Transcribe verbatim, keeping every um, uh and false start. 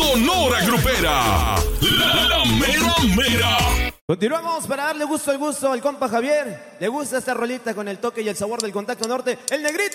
Sonora Grupera. La, la mera mera. Continuamos para darle gusto al gusto al compa Javier. Le gusta esta rolita con el toque y el sabor del Contacto Norte. El Negrito.